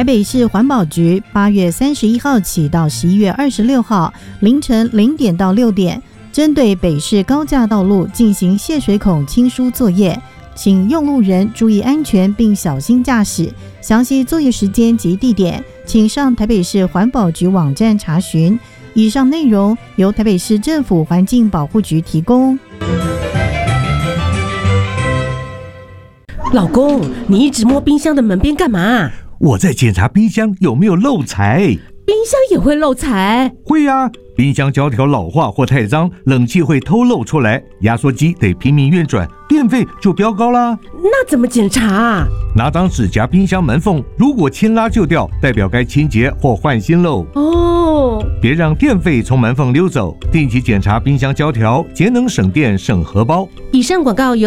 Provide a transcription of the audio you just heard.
台北市环保局8月31号起到11月26号凌晨0点到6点，针对北市高架道路进行泄水孔清疏作业，请用路人注意安全并小心驾驶。详细作业时间及地点，请上台北市环保局网站查询。以上内容由台北市政府环境保护局提供。 老公，你一直摸冰箱的门边干嘛？ 我在检查冰箱有没有漏财。 冰箱也会漏财？ 会啊，冰箱胶条老化或太脏，冷气会偷漏出来，压缩机得拼命运转，电费就飙高啦。 那怎么检查？ 拿张纸夹冰箱门缝，如果牵拉就掉，代表该清洁或换新喽。别让电费从门缝溜走，定期检查冰箱胶条，节能省电省荷包。 以上广告由